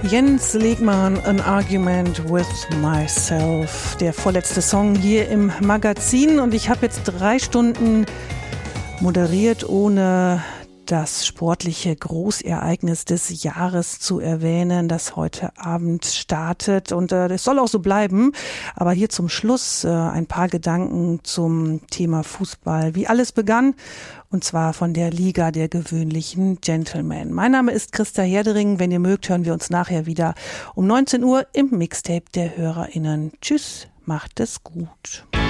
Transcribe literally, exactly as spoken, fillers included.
Jens Legmann, An Argument with Myself, der vorletzte Song hier im Magazin. Und ich habe jetzt drei Stunden moderiert, ohne das sportliche Großereignis des Jahres zu erwähnen, das heute Abend startet. Und äh, das soll auch so bleiben. Aber hier zum Schluss äh, ein paar Gedanken zum Thema Fußball, wie alles begann. Und zwar von der Liga der gewöhnlichen Gentlemen. Mein Name ist Christa Herdering. Wenn ihr mögt, hören wir uns nachher wieder um neunzehn Uhr im Mixtape der HörerInnen. Tschüss, macht es gut.